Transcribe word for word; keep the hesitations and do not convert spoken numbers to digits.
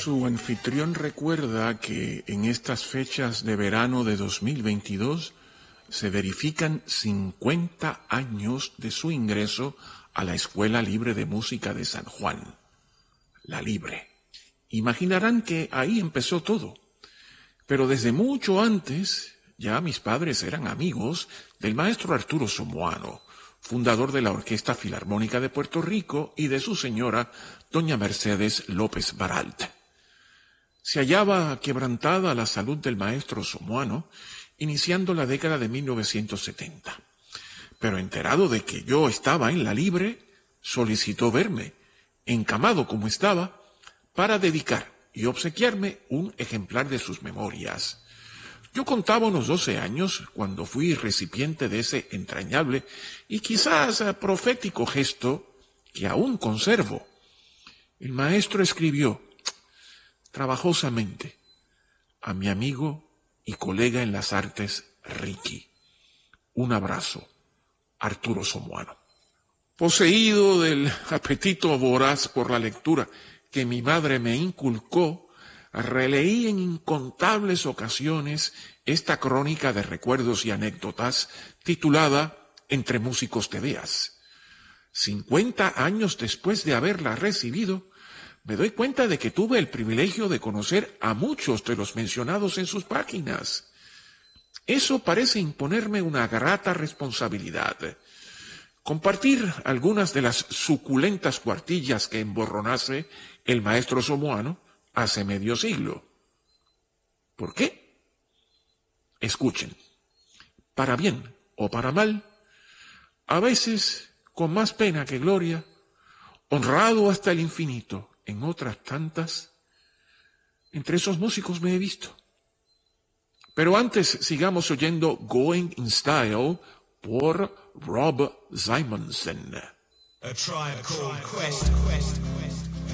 Su anfitrión recuerda que en estas fechas de verano de dos mil veintidós se verifican cincuenta años de su ingreso a la Escuela Libre de Música de San Juan, la Libre. Imaginarán que ahí empezó todo, pero desde mucho antes ya mis padres eran amigos del maestro Arturo Somoano, fundador de la Orquesta Filarmónica de Puerto Rico, y de su señora, doña Mercedes López Baralt. Se hallaba quebrantada la salud del maestro Somoano, iniciando la década de mil novecientos setenta. Pero enterado de que yo estaba en la Libre, solicitó verme, encamado como estaba, para dedicar y obsequiarme un ejemplar de sus memorias. Yo contaba unos doce años cuando fui recipiente de ese entrañable y quizás profético gesto que aún conservo. El maestro escribió trabajosamente a mi amigo y colega en las artes, Ricky. Un abrazo, Arturo Somoano. Poseído del apetito voraz por la lectura que mi madre me inculcó, releí en incontables ocasiones esta crónica de recuerdos y anécdotas titulada Entre músicos te veas. Cincuenta años después de haberla recibido, me doy cuenta de que tuve el privilegio de conocer a muchos de los mencionados en sus páginas. Eso parece imponerme una grata responsabilidad. Compartir algunas de las suculentas cuartillas que emborronase el maestro Somoano hace medio siglo. ¿Por qué? Escuchen. Para bien o para mal, a veces con más pena que gloria, honrado hasta el infinito, en otras tantas, entre esos músicos me he visto. Pero antes sigamos oyendo Going in Style por Rob Simonsen. A Tribe Called Quest, Quest.